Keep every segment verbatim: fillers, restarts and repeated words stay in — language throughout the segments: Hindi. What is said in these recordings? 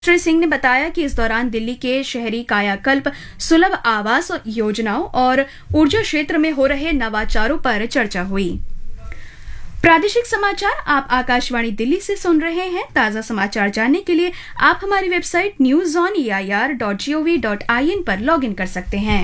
श्री सिंह ने बताया कि इस दौरान दिल्ली के शहरी कायाकल्प, सुलभ आवास योजनाओं और ऊर्जा क्षेत्र में हो रहे नवाचारों पर चर्चा हुई। प्रादेशिक समाचार आप आकाशवाणी दिल्ली से सुन रहे हैं। ताजा समाचार जानने के लिए आप हमारी website news on E I R dot G O V dot I N पर लॉग इन कर सकते हैं।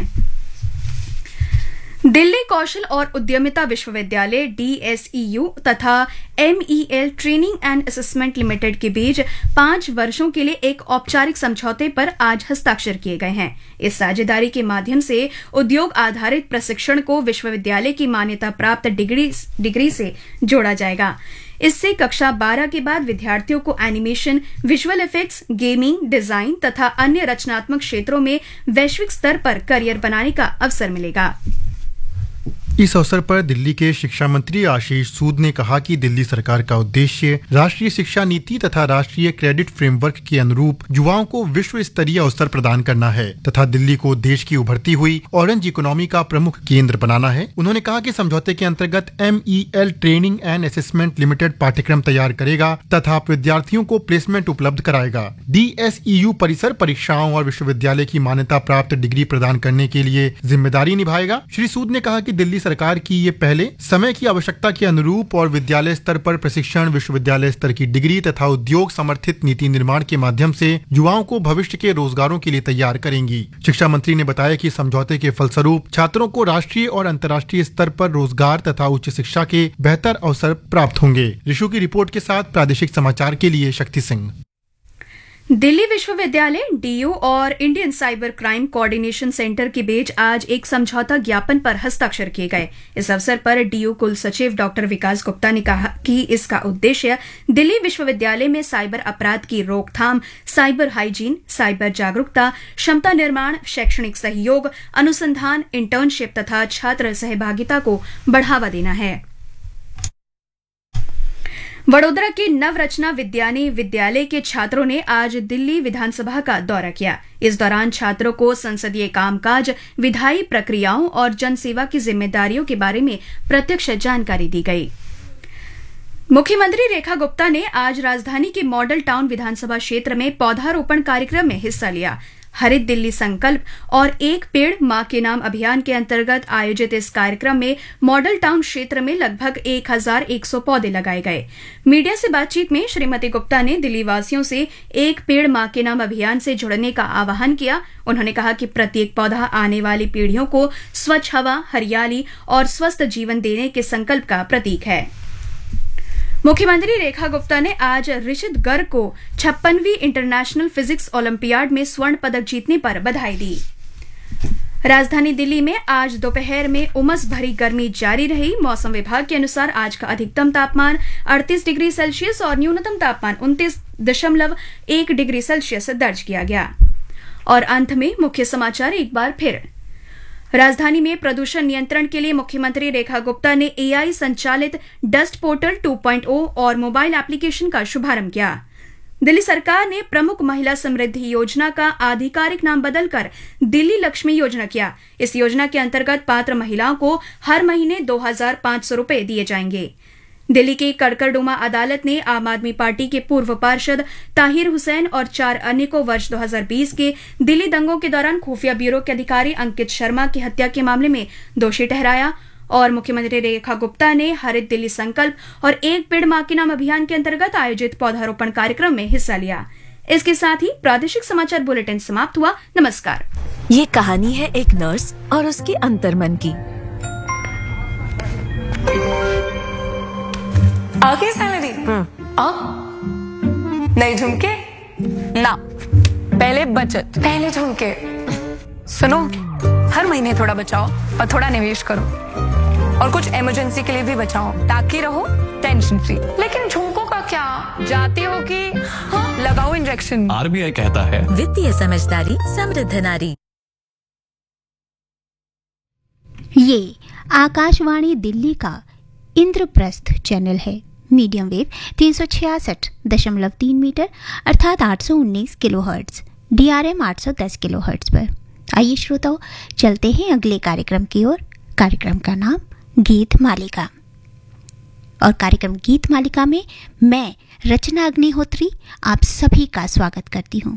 दिल्ली कौशल और उद्यमिता विश्वविद्यालय डी एस ई यू तथा M E L training and assessment limited के बीच पांच वर्षों के लिए एक औपचारिक समझौते पर आज हस्ताक्षर किए गए हैं। इस साझेदारी के माध्यम से उद्योग आधारित प्रशिक्षण को विश्वविद्यालय की मान्यता प्राप्त डिग्री डिग्री से जोड़ा जाएगा। इससे कक्षा बारह के बाद विद्यार्थियों को animation, visual effects, gaming, design तथा अन्य रचनात्मक क्षेत्रों में वैश्विक स्तर पर करियर बनाने का अवसर मिलेगा। इस अवसर पर दिल्ली के शिक्षा मंत्री आशीष सूद ने कहा कि दिल्ली सरकार का उद्देश्य राष्ट्रीय शिक्षा नीति तथा राष्ट्रीय क्रेडिट फ्रेमवर्क के अनुरूप युवाओं को विश्व स्तरीय अवसर प्रदान करना है तथा दिल्ली को देश की उभरती हुई ऑरेंज इकोनॉमी का प्रमुख केंद्र बनाना है। उन्होंने कहा कि समझौते के अंतर्गत M E L training and assessment limited पाठ्यक्रम तैयार करेगा तथा विद्यार्थियों को प्लेसमेंट उपलब्ध कराएगा। डी एस ई यू परिसर परीक्षाओं और विश्वविद्यालय की मान्यता प्राप्त डिग्री प्रदान करने के लिए जिम्मेदारी निभाएगा। श्री सूद ने कहा कि दिल्ली सरकार की ये पहले समय की आवश्यकता के अनुरूप और विद्यालय स्तर पर प्रशिक्षण, विश्वविद्यालय स्तर की डिग्री तथा उद्योग समर्थित नीति निर्माण के माध्यम से युवाओं को भविष्य के रोजगारों के लिए तैयार करेंगी। शिक्षा मंत्री ने बताया कि समझौते के फलस्वरूप छात्रों को राष्ट्रीय और अंतर्राष्ट्रीय स्तर पर रोजगार तथा उच्च शिक्षा के बेहतर अवसर प्राप्त होंगे। ऋषु की रिपोर्ट के साथ प्रादेशिक समाचार के लिए शक्ति सिंह। दिल्ली विश्वविद्यालय, डी यू और Indian cyber crime coordination centre के बीच आज एक समझौता ज्ञापन पर हस्ताक्षर किए गए। इस अवसर पर डी यू कुल सचिव डॉक्टर विकास गुप्ता ने कहा कि इसका उद्देश्य दिल्ली विश्वविद्यालय में साइबर अपराध की रोकथाम, साइबर हाइजीन, साइबर जागरूकता, क्षमता निर्माण, शैक्षणिक सहयोग, अनुसंधान, इंटर्नशिप तथा छात्र सहभागिता को बढ़ावा देना है। वडोदरा के नवरचना विद्यानी विद्यालय के छात्रों ने आज दिल्ली विधानसभा का दौरा किया। इस दौरान छात्रों को संसदीय कामकाज, विधायी प्रक्रियाओं और जनसेवा की जिम्मेदारियों के बारे में प्रत्यक्ष जानकारी दी गई। मुख्यमंत्री रेखा गुप्ता ने आज राजधानी के मॉडल टाउन विधानसभा क्षेत्र में पौधारोपण कार्यक्रम में हिस्सा लिया। हरित दिल्ली संकल्प और एक पेड़ मां के नाम अभियान के अंतर्गत आयोजित इस कार्यक्रम में मॉडल टाउन क्षेत्र में लगभग एक हजार एक सौ पौधे लगाए गए। मीडिया से बातचीत में श्रीमती गुप्ता ने दिल्ली वासियों से एक पेड़ मां के नाम अभियान से जुड़ने का आह्वान किया। उन्होंने कहा कि प्रत्येक पौधा आने वाली पीढ़ियों को स्वच्छ हवा, हरियाली और स्वस्थ जीवन देने के संकल्प का प्रतीक है। मुख्यमंत्री रेखा गुप्ता ने आज ऋषित गर्ग को छप्पनवीं इंटरनेशनल फिजिक्स ओलंपियाड में स्वर्ण पदक जीतने पर बधाई दी। राजधानी दिल्ली में आज दोपहर में उमस भरी गर्मी जारी रही। मौसम विभाग के अनुसार आज का अधिकतम तापमान अड़तीस डिग्री सेल्सियस और न्यूनतम तापमान उनतीस दशमलव एक डिग्री सेल्सियस दर्ज किया गया। और अंत में मुख्य समाचार एक बार फिर। राजधानी में प्रदूषण नियंत्रण के लिए मुख्यमंत्री रेखा गुप्ता ने ए आई संचालित डस्ट पोर्टल टू पॉइंट ओ और मोबाइल एप्लीकेशन का शुभारंभ किया। दिल्ली सरकार ने प्रमुख महिला समृद्धि योजना का आधिकारिक नाम बदलकर दिल्ली लक्ष्मी योजना किया। इस योजना के अंतर्गत पात्र महिलाओं को हर महीने दो हजार पांच सौ रूपये दिए जाएंगे। दिल्ली की कड़कड़डुमा अदालत ने आम आदमी पार्टी के पूर्व पार्षद ताहिर हुसैन और चार अन्य को वर्ष दो हजार बीस के दिल्ली दंगों के दौरान खुफिया ब्यूरो के अधिकारी अंकित शर्मा की हत्या के मामले में दोषी ठहराया। और मुख्यमंत्री रेखा गुप्ता ने हरित दिल्ली संकल्प और एक पेड़ मां के नाम अभियान के अंतर्गत आयोजित पौधारोपण कार्यक्रम में हिस्सा लिया। इसके साथ ही प्रादेशिक समाचार बुलेटिन समाप्त हुआ। नमस्कार। ये कहानी है एक नर्स और उसके अंतर्मन की। आगे सैलरी अब नए झुमके ना, पहले बचत, पहले झुमके। सुनो, हर महीने थोड़ा बचाओ और थोड़ा निवेश करो और कुछ इमरजेंसी के लिए भी बचाओ ताकि रहो टेंशन फ्री। लेकिन झुमकों का क्या, जाती हो कि हाँ? लगाओ इंजेक्शन। आर बी आई कहता है वित्तीय समझदारी समृद्ध नारी। ये आकाशवाणी दिल्ली का इंद्रप्रस्थ चैनल है। मीडियम वेव तीन सौ छियासठ दशमलव तीन मीटर अर्थात आठ सौ उन्नीस kilo hertz, D R M आठ सौ दस किलो हर्ट्ज पर। आइए श्रोताओं, चलते हैं अगले कार्यक्रम की ओर। कार्यक्रम का नाम गीत मालिका। और कार्यक्रम गीत मालिका में मैं रचना अग्निहोत्री आप सभी का स्वागत करती हूँ।